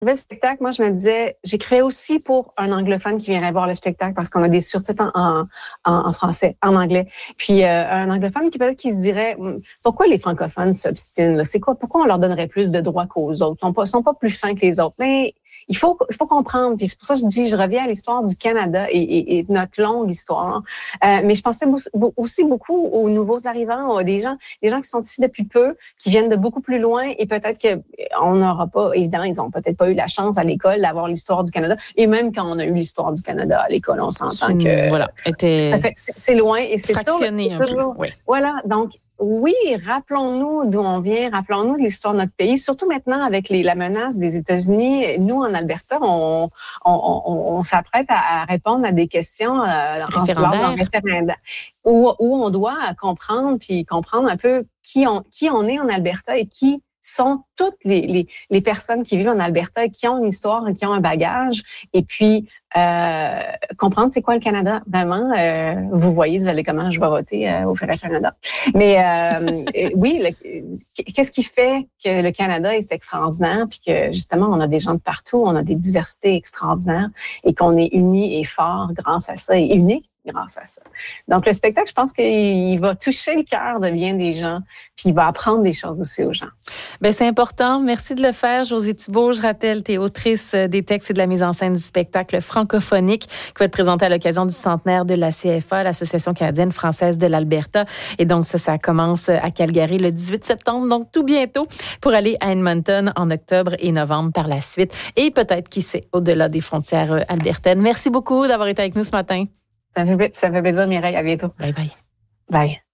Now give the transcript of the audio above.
Le spectacle, moi, je me disais, j'écrivais aussi pour un anglophone qui viendrait voir le spectacle parce qu'on a des sous-titres en français, en anglais. Puis un anglophone qui peut-être qui se dirait, pourquoi les francophones s'obstinent? Là? C'est quoi? Pourquoi on leur donnerait plus de droits qu'aux autres? Ils sont pas plus fins que les autres. Mais il faut comprendre. Puis c'est pour ça que je dis, je reviens à l'histoire du Canada et notre longue histoire. Mais je pensais aussi beaucoup aux nouveaux arrivants, des gens qui sont ici depuis peu, qui viennent de beaucoup plus loin et peut-être qu'on n'aura pas, évidemment, ils ont peut-être pas eu la chance à l'école d'avoir l'histoire du Canada. Et même quand on a eu l'histoire du Canada à l'école, on s'entend que c'est loin et c'est fractionné un peu. Oui. Voilà, donc oui, rappelons-nous d'où on vient, rappelons-nous de l'histoire de notre pays, surtout maintenant avec la menace des États-Unis. Nous, en Alberta, on s'apprête à répondre à des questions en référendaire où on doit comprendre un peu qui on est en Alberta et qui sont toutes les personnes qui vivent en Alberta et qui ont une histoire et qui ont un bagage. Et puis, comprendre c'est quoi le Canada. Vraiment, vous voyez, vous allez comment je vais voter au Canada. Mais oui, qu'est-ce qui fait que le Canada est extraordinaire puis que justement, on a des gens de partout, on a des diversités extraordinaires et qu'on est unis et forts grâce à ça et unique grâce à ça. Donc, le spectacle, je pense qu'il va toucher le cœur de bien des gens puis il va apprendre des choses aussi aux gens. Bien, c'est important. Merci de le faire, Josée Thibault. Je rappelle, tu es autrice des textes et de la mise en scène du spectacle francophonique qui va être présenté à l'occasion du centenaire de la CFA, l'Association canadienne française de l'Alberta. Et donc, ça commence à Calgary le 18 septembre, donc tout bientôt, pour aller à Edmonton en octobre et novembre par la suite. Et peut-être, qui sait, au-delà des frontières albertaines. Merci beaucoup d'avoir été avec nous ce matin. Ça me fait plaisir, Mireille. À bientôt. Bye bye. Bye.